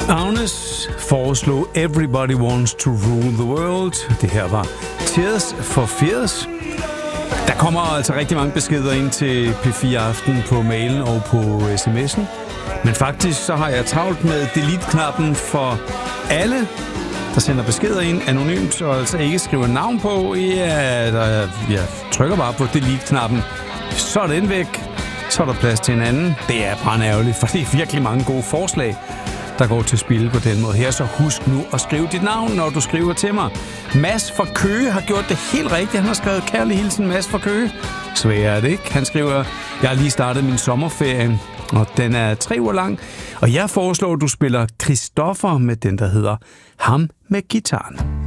Agnes foreslog Everybody Wants to Rule the World. Det her var Tears for Fears. Der kommer altså rigtig mange beskeder ind til P4 Aften på mailen og på sms'en. Men faktisk så har jeg travlt med delete-knappen for alle, der sender beskeder ind anonymt, og altså ikke skriver navn på. Jeg trykker bare på delete-knappen. Så er den væk. Så er der plads til en anden. Det er brandærgerligt, for det er virkelig mange gode forslag, der går til spil på den måde her. Så husk nu at skrive dit navn, når du skriver til mig. Mads fra Køge har gjort det helt rigtigt. Han har skrevet kærlig hilsen, Mads fra Køge. Svær er det ikke. Han skriver, jeg har lige startet min sommerferie, og den er 3 uger lang. Og jeg foreslår, at du spiller Christoffer med den, der hedder Ham med gitaren.